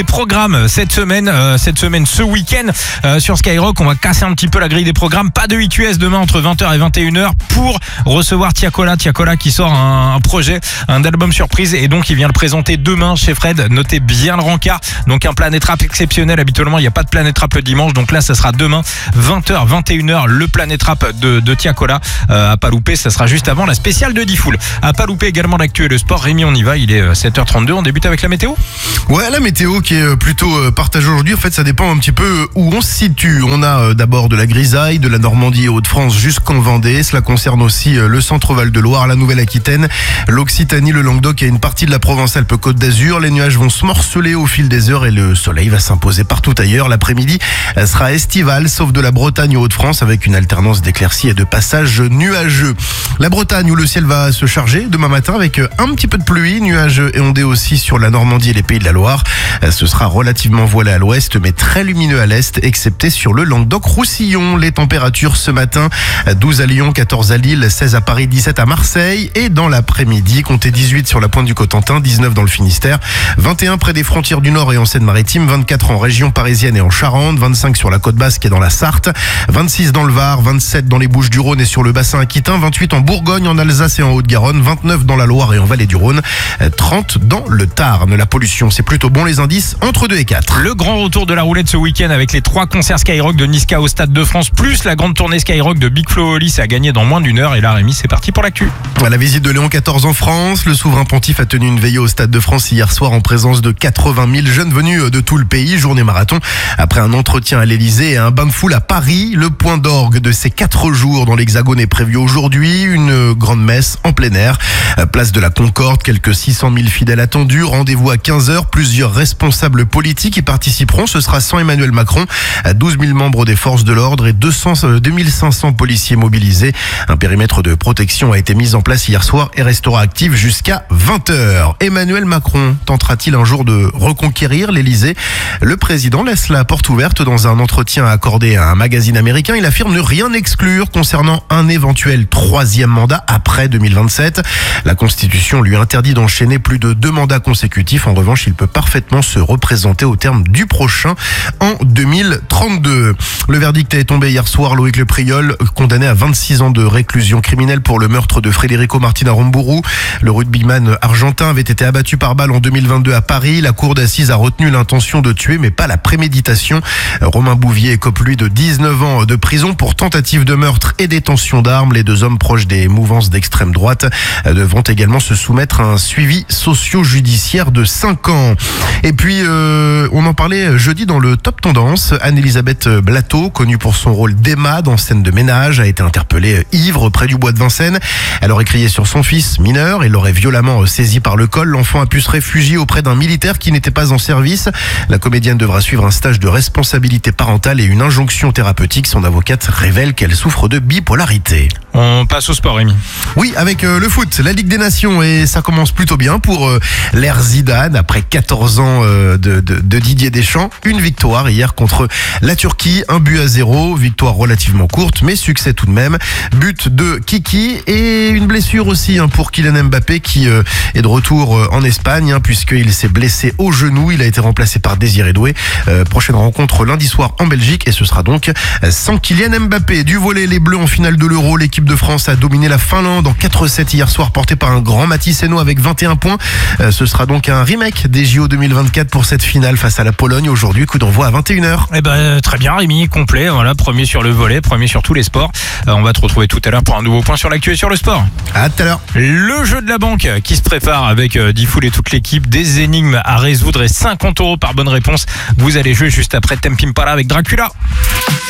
Programme cette semaine, ce week-end sur Skyrock, on va casser un petit peu la grille des programmes. Pas de 8US demain entre 20h et 21h pour recevoir Tiakola qui sort un projet, un album surprise, et donc il vient le présenter demain chez Fred. Notez bien le rencard, donc un Planet Rap exceptionnel. Habituellement il n'y a pas de Planet Rap le dimanche, donc là ça sera demain 20h 21h le Planet Rap de Tiakola. À pas louper, ça sera juste avant la spéciale de D-Fool. À pas louper également l'actu et le sport. Rémi, on y va, il est 7h32, on débute avec la météo. Ouais, la météo qui est plutôt partagée aujourd'hui. En fait, ça dépend un petit peu où on se situe. On a d'abord de la grisaille, de la Normandie et Hauts-de-France jusqu'en Vendée. Cela concerne aussi le centre-Val de Loire, la Nouvelle-Aquitaine, l'Occitanie, le Languedoc et une partie de la Provence-Alpes-Côte d'Azur. Les nuages vont se morceler au fil des heures et le soleil va s'imposer partout ailleurs. L'après-midi sera estival, sauf de la Bretagne aux Hauts-de-France, avec une alternance d'éclaircies et de passages nuageux. La Bretagne où le ciel va se charger demain matin avec un petit peu de pluie, nuages et ondées aussi sur la Normandie et les Pays de la Loire. Ce sera relativement voilé à l'ouest, mais très lumineux à l'est, excepté sur le Languedoc-Roussillon. Les températures ce matin, 12 à Lyon, 14 à Lille, 16 à Paris, 17 à Marseille. Et dans l'après-midi, comptez 18 sur la pointe du Cotentin, 19 dans le Finistère, 21 près des frontières du Nord et en Seine-Maritime, 24 en région parisienne et en Charente, 25 sur la côte basque et dans la Sarthe, 26 dans le Var, 27 dans les Bouches-du-Rhône et sur le bassin aquitain, 28 en Bourgogne, en Alsace et en Haute-Garonne, 29 dans la Loire et en Vallée du Rhône, 30 dans le Tarn. La pollution, c'est plutôt bon, les indices entre 2 et 4. Le grand retour de la roulette ce week-end avec les 3 concerts Skyrock de Niska au Stade de France, plus la grande tournée Skyrock de Big Flo Oli, c'est à gagner dans moins d'une heure. Et là, Rémi, c'est parti pour l'actu. À la visite de Léon XIV en France, le souverain pontife a tenu une veillée au Stade de France hier soir en présence de 80 000 jeunes venus de tout le pays. Journée marathon après un entretien à l'Elysée et un bain de foule à Paris. Le point d'orgue de ces 4 jours dans l'Hexagone est prévu aujourd'hui. Une grande messe en plein air. Place de la Concorde, quelques 600 000 fidèles attendus. Rendez-vous à 15h. Plusieurs responsables politiques y participeront. Ce sera sans Emmanuel Macron. 12 000 membres des forces de l'ordre et 2500 policiers mobilisés. Un périmètre de protection a été mis en place hier soir et restera actif jusqu'à 20h. Emmanuel Macron tentera-t-il un jour de reconquérir l'Elysée? Le président laisse la porte ouverte dans un entretien accordé à un magazine américain. Il affirme ne rien exclure concernant un éventuel 3e mandat après 2027. La Constitution lui interdit d'enchaîner plus de 2 mandats consécutifs. En revanche, il peut parfaitement se représenter au terme du prochain en 2032. Le verdict est tombé hier soir. Loïc Le Priol, condamné à 26 ans de réclusion criminelle pour le meurtre de Federico Martin Aramburu. Le rugbyman argentin avait été abattu par balle en 2022 à Paris. La cour d'assises a retenu l'intention de tuer, mais pas la préméditation. Romain Bouvier écope lui de 19 ans de prison pour tentative de meurtre et détention d'armes. Les 2 hommes proches des mouvances d'extrême droite devront également se soumettre à un suivi socio-judiciaire de 5 ans. Et puis, on en parlait jeudi dans le Top Tendance. Anne-Elisabeth Blateau, connue pour son rôle d'Emma dans Scène de ménage, a été interpellée ivre près du bois de Vincennes. Elle aurait crié sur son fils mineur et l'aurait violemment saisi par le col. L'enfant a pu se réfugier auprès d'un militaire qui n'était pas en service. La comédienne devra suivre un stage de responsabilité parentale et une injonction thérapeutique. Son avocate révèle qu'elle souffre de bipolarité. On passe au sport, Rémi. Oui, avec le foot, la Ligue des Nations, et ça commence plutôt bien pour l'ère Zidane. Après 14 ans de Didier Deschamps, une victoire hier contre la Turquie, 1-0, victoire relativement courte, mais succès tout de même. But de Kiki et une blessure aussi pour Kylian Mbappé qui est de retour en Espagne puisqu'il s'est blessé au genou. Il a été remplacé par Désiré Doué. Prochaine rencontre lundi soir en Belgique et ce sera donc sans Kylian Mbappé. Du volley, les Bleus en finale de l'Euro. L'équipe de France a dominé la Finlande en 4-7 hier soir, porté par un grand Mathis Hainaut avec 21 points. Ce sera donc un remake des JO 2024 pour cette finale face à la Pologne. Aujourd'hui, coup d'envoi à 21h. Eh ben, très bien, Rémi, complet. Voilà, premier sur le volley, premier sur tous les sports. On va te retrouver tout à l'heure pour un nouveau point sur l'actu et sur le sport. À tout à l'heure. Le jeu de la banque qui se prépare avec D-Fool et toute l'équipe. Des énigmes à résoudre et 50 € par bonne réponse. Vous allez jouer juste après Temp Impala avec Dracula.